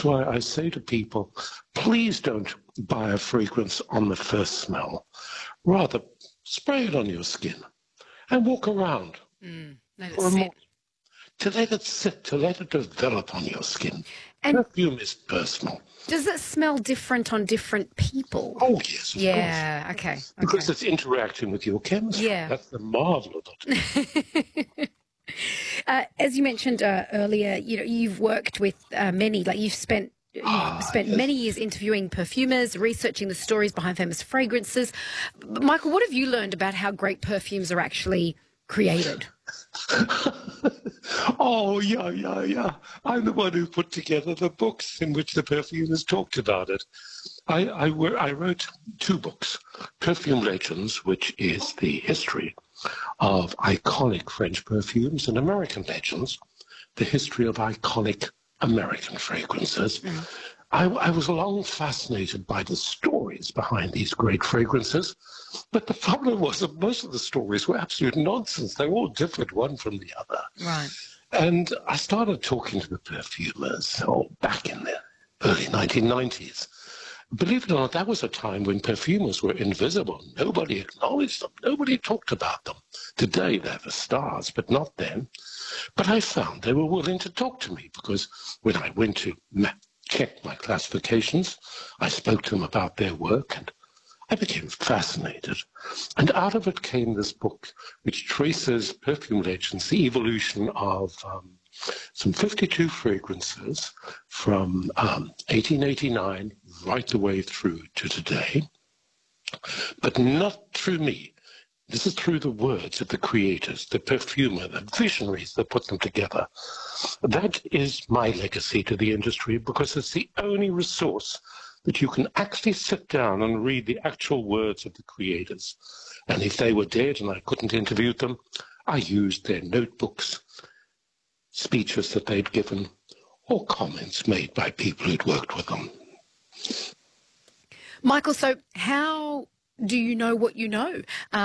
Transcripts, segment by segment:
That's why I say to people, please don't buy a fragrance on the first smell. Rather, spray it on your skin and walk around Let it for a sit. moment to let it sit, to let it develop on your skin. And Perfume is personal. does it smell different on different people? Oh, yes, of course. Yeah, okay. Because it's interacting with your chemistry. Yeah. That's the marvel of it. As you mentioned earlier, you've worked with many, like you've spent Yes. many years interviewing perfumers, researching the stories behind famous fragrances. Michael, what have you learned about how great perfumes are actually created? Oh, yeah. I'm the one who put together the books in which the perfumers talked about it. I wrote 2 books, Perfume Legends, which is the history of iconic French perfumes, and American Legends, the history of iconic American fragrances. I was long fascinated by the stories behind these great fragrances, but the problem was that most of the stories were absolute nonsense. They were all different one from the other. Right. And I started talking to the perfumers back in the early 1990s. Believe it or not, that was a time when perfumers were invisible. Nobody acknowledged them. Nobody talked about them. Today, they're the stars, but not then. But I found they were willing to talk to me because when I went to check my classifications, I spoke to them about their work and I became fascinated. And out of it came this book, which traces Perfume Legends, the evolution of some 52 fragrances from 1889 right the way through to today, but not through me. This is through the words of the creators, the perfumer, the visionaries that put them together. That is my legacy to the industry because it's the only resource that you can actually sit down and read the actual words of the creators. And if they were dead and I couldn't interview them, I used their notebooks, speeches that they'd given, or comments made by people who'd worked with them. Michael, so how do you know what you know?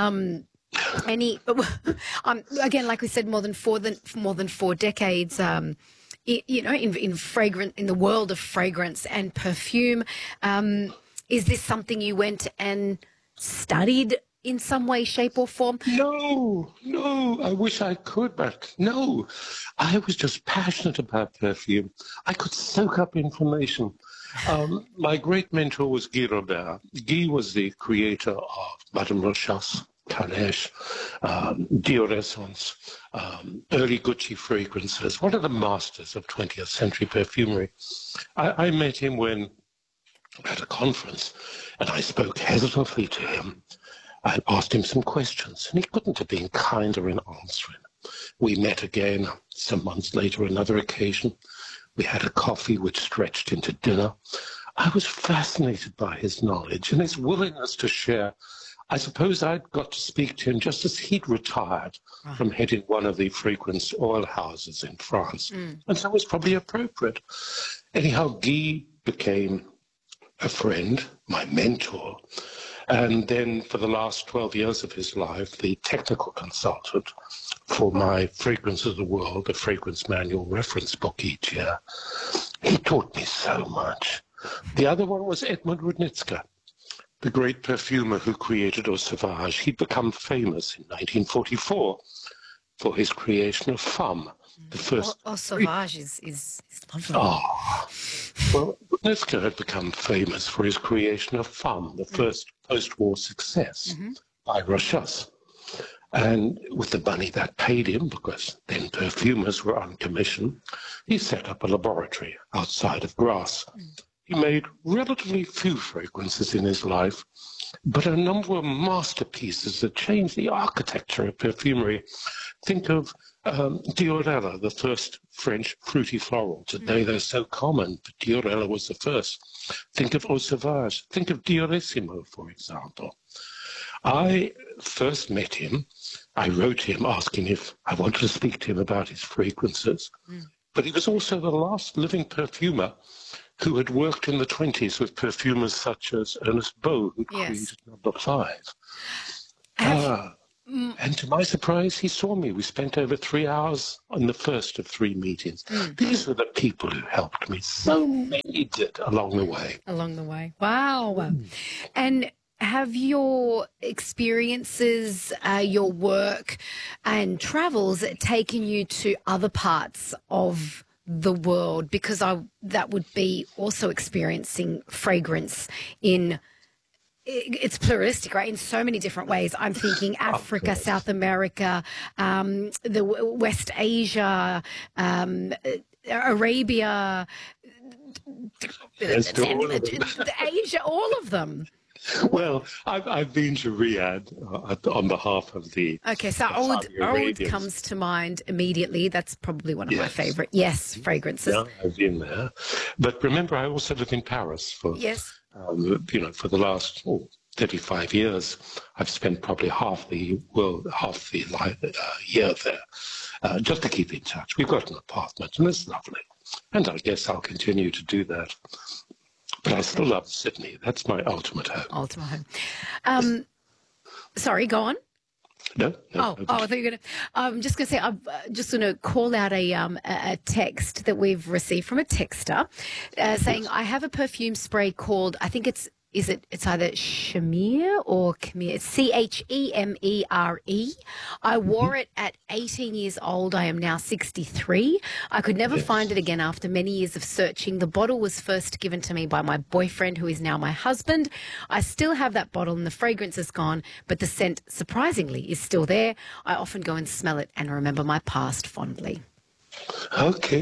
Again, like we said, more than 4 decades. In the world of fragrance and perfume, is this something you went and studied in some way, shape, or form? No, I wish I could, but no. I was just passionate about perfume. I could soak up information. My great mentor was Guy Robert. Guy was the creator of Madame Rochas, Calèche, Dior Essence, early Gucci fragrances, one of the masters of 20th century perfumery. I met him when at a conference, and I spoke hesitantly to him. I asked him some questions, and he couldn't have been kinder in answering. We met again some months later, another occasion. We had a coffee which stretched into dinner. I was fascinated by his knowledge and his willingness to share. I suppose I'd got to speak to him just as he'd retired from heading one of the fragrance oil houses in France. And so it was probably appropriate. Anyhow, Guy became a friend, my mentor, and then for the last 12 years of his life, the technical consultant for my Fragrance of the World, a fragrance manual reference book each year. He taught me so much. The other one was Edmund Rudnitzer, the great perfumer who created Eau Sauvage. He'd become famous in 1944 for his creation of Femme, the first... Eau Sauvage is lovely. Well, Rudnitzer had become famous for his creation of Femme, the first post-war success by Rochas. And with the money that paid him, because then perfumers were on commission, he set up a laboratory outside of Grasse. He made relatively few fragrances in his life, but a number of masterpieces that changed the architecture of perfumery. Think of Diorella, the first French fruity floral. Today they're so common, but Diorella was the first. Think of Eau Sauvage. Think of Diorissimo, for example. I first met him. I wrote him asking if I wanted to speak to him about his fragrances. But he was also the last living perfumer who had worked in the 20s with perfumers such as Ernest Beau, who created Number 5. And to my surprise, he saw me. We spent over 3 hours on the first of 3 meetings. These were the people who helped me. So many did along the way. Along the way. Wow. And have your experiences, your work and travels taken you to other parts of the world? Because that would be also experiencing fragrance in... It's pluralistic, right? In so many different ways. I'm thinking Africa, South America, the West Asia, Arabia, Asia, all of them. Well, I've been to Riyadh on behalf of the... Okay, so Oud comes to mind immediately. That's probably one of my favourite, fragrances. Yeah, I've been there. But remember, I also lived in Paris for... Yes. For the last 35 years, I've spent probably half the year there, just to keep in touch. We've got an apartment, and it's lovely. And I guess I'll continue to do that. But I still love Sydney. That's my ultimate home. Ultimate home. Sorry, go on. No. I thought you were going to. I'm just going to say, I'm just going to call out a text that we've received from a texter saying, I have a perfume spray called, I think it's either Chemere or Chemere. It's Chemere. I wore it at 18 years old. I am now 63. I could never find it again after many years of searching. The bottle was first given to me by my boyfriend, who is now my husband. I still have that bottle and the fragrance is gone, but the scent, surprisingly, is still there. I often go and smell it and remember my past fondly. Okay.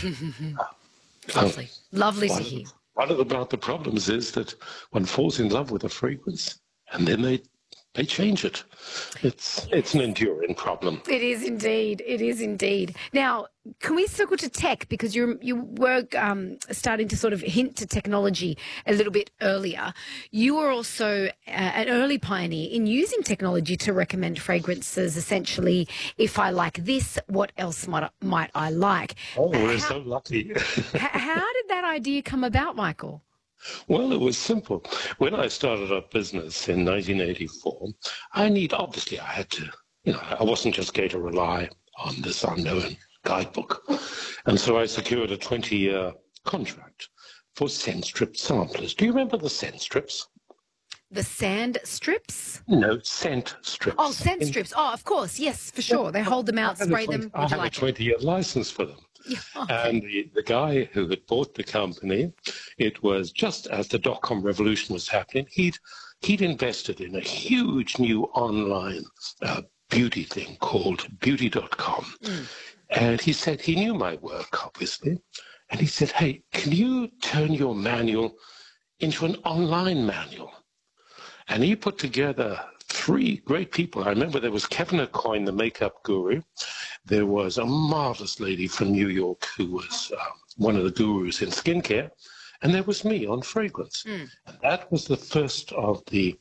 Lovely to hear. One of the problems is that one falls in love with a fragrance and then they change it. It's an enduring problem. It is indeed. It is indeed. Now, can we circle to tech? Because you were starting to sort of hint to technology a little bit earlier. You were also an early pioneer in using technology to recommend fragrances. Essentially, if I like this, what else might I like? Oh, we're so lucky. How did that idea come about, Michael? Well, it was simple. When I started up business in 1984, I had to, I wasn't just going to rely on this unknown guidebook. And so I secured a 20-year contract for scent strip samplers. Do you remember the scent strips? The sand strips? No, scent strips. Oh, scent strips. Oh, of course. Yes, for sure. They hold them out, spray them. I have a 20-year license for them. Yeah, okay. And the guy who had bought the company, it was just as the dot-com revolution was happening, he'd invested in a huge new online beauty thing called beauty.com. And he said he knew my work, obviously. And he said, hey, can you turn your manual into an online manual? And he put together 3 great people. I remember there was Kevin Aucoin, the makeup guru. There was a marvelous lady from New York who was one of the gurus in skincare. And there was me on fragrance. And that was the first of the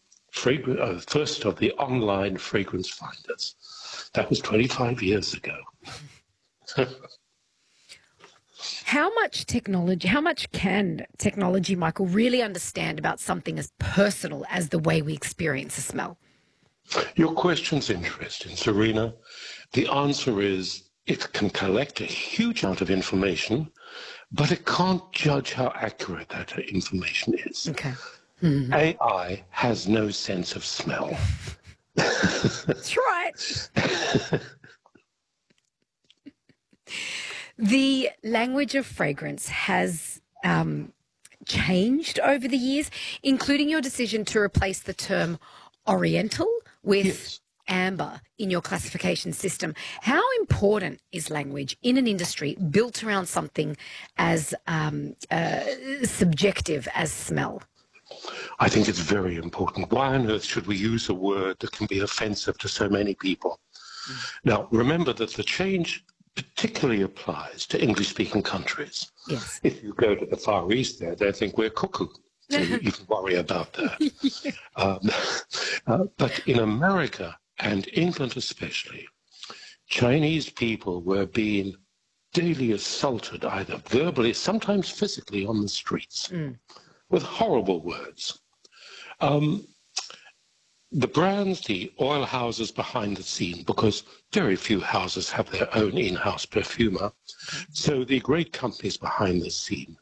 online fragrance finders. That was 25 years ago. How much can technology, Michael, really understand about something as personal as the way we experience a smell? Your question's interesting, Serena. The answer is it can collect a huge amount of information, but it can't judge how accurate that information is. Okay. AI has no sense of smell. That's right. The language of fragrance has changed over the years, including your decision to replace the term Oriental with amber in your classification system. How important is language in an industry built around something as subjective as smell? I think it's very important. Why on earth should we use a word that can be offensive to so many people? Now, remember that the change particularly applies to English-speaking countries. Yes. If you go to the Far East there, they think we're cuckoo. So you can worry about that. But in America and England especially, Chinese people were being daily assaulted, either verbally, sometimes physically, on the streets with horrible words. the brands, the oil houses behind the scene, because very few houses have their own in-house perfumer. So the great companies behind the scene